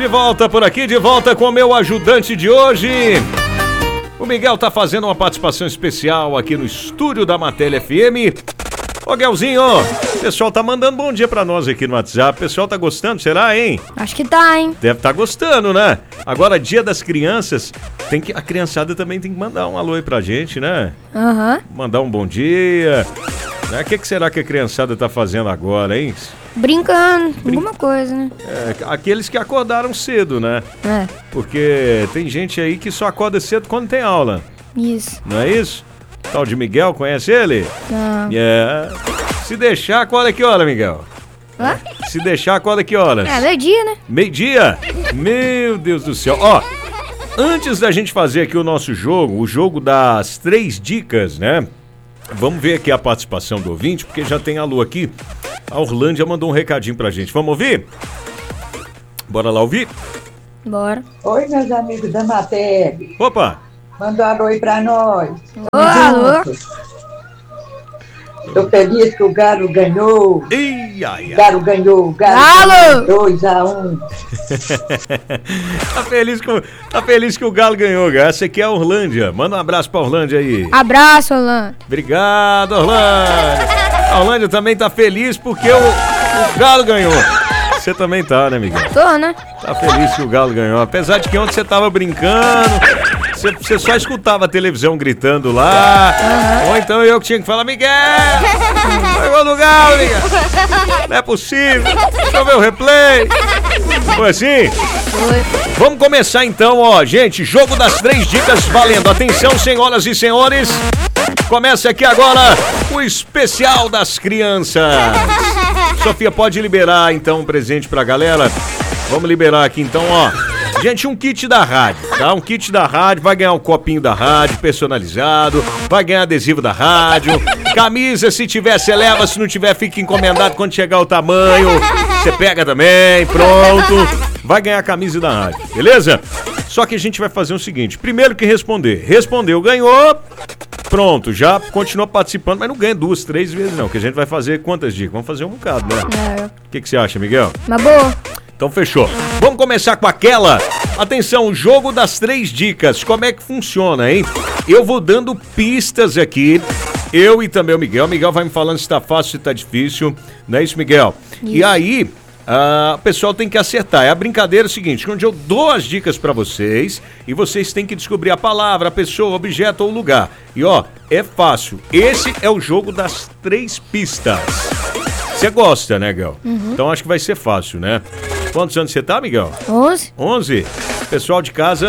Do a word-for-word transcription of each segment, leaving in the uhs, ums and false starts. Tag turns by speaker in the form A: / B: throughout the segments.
A: De volta por aqui, de volta com o meu ajudante de hoje. O Miguel tá fazendo uma participação especial aqui no estúdio da Matéria F M. Ô, Guelzinho, o pessoal tá mandando bom dia pra nós aqui no WhatsApp. O pessoal tá gostando, será, hein?
B: Acho que tá, hein?
A: Deve tá gostando, né? Agora, dia das crianças, tem que, a criançada também tem que mandar um alô aí pra gente, né?
B: Aham. Uhum.
A: Mandar um bom dia. O que, que será que a criançada tá fazendo agora, hein?
B: Brincando, Brin... alguma coisa, né?
A: É, aqueles que acordaram cedo, né?
B: É.
A: Porque tem gente aí que só acorda cedo quando tem aula.
B: Isso.
A: Não é isso? Tal de Miguel, conhece ele?
B: Não.
A: É. Se deixar, acorda que hora, Miguel?
B: Hã?
A: Se deixar, acorda que horas?
B: É, meio-dia, né?
A: Meio-dia? Meu Deus do céu. Ó, antes da gente fazer aqui o nosso jogo, o jogo das três dicas, né? Vamos ver aqui a participação do ouvinte, porque já tem alô aqui. A Orlândia mandou um recadinho pra gente. Vamos ouvir? Bora lá ouvir?
B: Bora.
C: Oi, meus amigos da matéria.
A: Opa!
C: Manda um alô aí pra nós.
B: Ô, alô.
C: Tô feliz que o Galo ganhou.
A: Ih, ai, ai.
C: O Galo ganhou. O Galo
B: Galo!
C: dois a um.
A: Tá feliz que, tá feliz que o Galo ganhou, cara. Essa aqui é a Orlândia. Manda um abraço pra Orlândia aí.
B: Abraço, Orlândia.
A: Obrigado, Orlândia. A Orlândia também tá feliz porque o, o Galo ganhou. Você também tá, né, Miguel?
B: Tô, né?
A: Tá feliz que o Galo ganhou. Apesar de que ontem você tava brincando, você, você só escutava a televisão gritando lá. Uhum. Ou então eu que tinha que falar, Miguel! Foi gol do Galo, Miguel! Não é possível! Deixa eu ver o replay! Foi assim?
B: Foi.
A: Vamos começar então, ó, gente. Jogo das três dicas valendo. Atenção, senhoras e senhores. Começa aqui agora o especial das crianças. Sofia, pode liberar então um presente pra galera? Vamos liberar aqui então, ó. Gente, um kit da rádio, tá? Um kit da rádio, vai ganhar um copinho da rádio personalizado, vai ganhar adesivo da rádio, camisa, se tiver, você leva, se não tiver, fica encomendado quando chegar o tamanho, você pega também, pronto. Vai ganhar a camisa da rádio, beleza? Só que a gente vai fazer o seguinte, primeiro que responder, respondeu, ganhou, pronto, já continua participando, mas não ganha duas, três vezes não, que a gente vai fazer quantas dicas? Vamos fazer um bocado, né?
B: É.
A: O que, que você acha, Miguel?
B: Uma boa.
A: Então fechou. Vamos começar com aquela. Atenção, o jogo das três dicas. Como é que funciona, hein? Eu vou dando pistas aqui. Eu e também o Miguel. O Miguel vai me falando se tá fácil, se tá difícil. Não é isso, Miguel? Isso. E aí, uh, o pessoal tem que acertar. É a brincadeira seguinte, onde eu dou as dicas pra vocês e vocês têm que descobrir a palavra, a pessoa, o objeto ou o lugar. E ó, é fácil. Esse é o jogo das três pistas. Você gosta, né, Miguel? Uhum. Então acho que vai ser fácil, né? Quantos anos você tá, Miguel?
B: Onze.
A: Onze? O pessoal de casa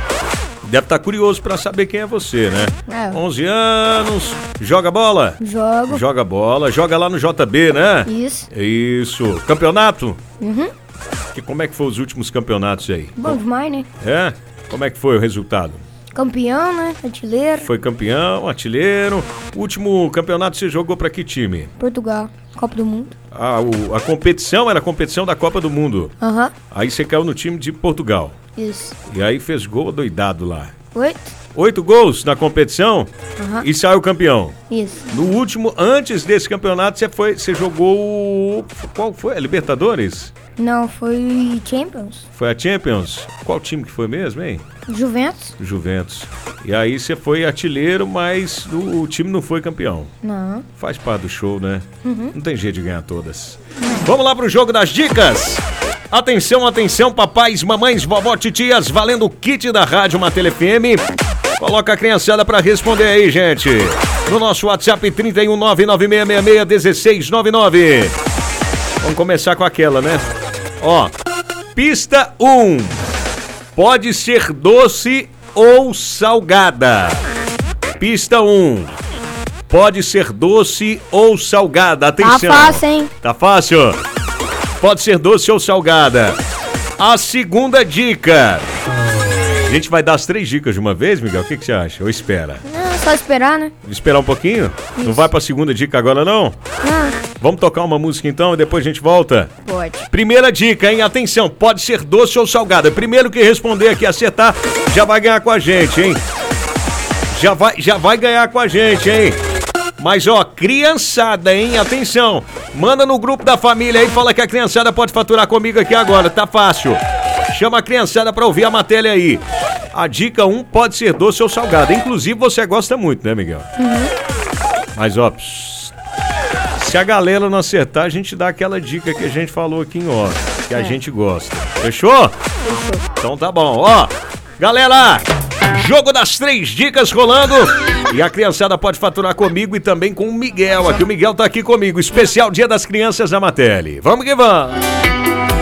A: deve estar curioso pra saber quem é você, né?
B: É.
A: Onze anos. Joga bola?
B: Jogo.
A: Joga bola. Joga lá no J B, né?
B: Isso.
A: Isso. Campeonato?
B: Uhum.
A: Que, como é que foi os últimos campeonatos aí?
B: Bom demais, né?
A: É? Como é que foi o resultado?
B: Campeão, né? Artilheiro.
A: Foi campeão, artilheiro. O último campeonato você jogou pra que time?
B: Portugal. Copa do Mundo.
A: Ah, o, a competição era a competição da Copa do Mundo.
B: Aham. Uhum.
A: Aí você caiu no time de Portugal.
B: Isso.
A: E aí fez gol doidado lá.
B: Oito.
A: Oito gols na competição.
B: Aham. Uhum.
A: E saiu campeão.
B: Isso.
A: No último, antes desse campeonato, você foi, você jogou... Qual foi? A Libertadores?
B: Não, foi Champions.
A: Foi a Champions? Qual time que foi mesmo, hein?
B: Juventus.
A: Juventus. E aí você foi artilheiro, mas o, o time não foi campeão.
B: Não.
A: Faz parte do show, né?
B: Uhum.
A: Não tem jeito de ganhar todas. Uhum. Vamos lá pro jogo das dicas. Atenção, atenção, papais, mamães, vovó, titias, valendo o kit da Rádio Matéria F M. Coloca a criançada pra responder aí, gente. No nosso WhatsApp trinta e um, nove nove seis seis seis, um seis nove nove. Vamos começar com aquela, né? Ó, pista um. Pode ser doce ou salgada. Pista um. Pode ser doce ou salgada. Atenção.
B: Tá fácil, hein?
A: Tá fácil? Pode ser doce ou salgada. A segunda dica. A gente vai dar as três dicas de uma vez, Miguel? O que, que você acha? Ou espera?
B: Não, só esperar, né?
A: Esperar um pouquinho?
B: Isso.
A: Não vai pra segunda dica agora, não?
B: Não.
A: Vamos tocar uma música então e depois a gente volta?
B: Pode.
A: Primeira dica, hein? Atenção, pode ser doce ou salgada. Primeiro que responder aqui, acertar, já vai ganhar com a gente, hein? Já vai, já vai ganhar com a gente, hein? Mas, ó, criançada, hein? Atenção, manda no grupo da família aí, fala que a criançada pode faturar comigo aqui agora, tá fácil. Chama a criançada pra ouvir a matéria aí. A dica um pode ser doce ou salgado. Inclusive, você gosta muito, né, Miguel? Uhum. Mas, ó, pss, se a galera não acertar, a gente dá aquela dica que a gente falou aqui em off, que a é. gente gosta. Fechou? Fechou. Então tá bom. Ó, galera, jogo das três dicas rolando. E a criançada pode faturar comigo e também com o Miguel aqui. O Miguel tá aqui comigo. Especial Dia das Crianças da Matele. Vamos que vamos.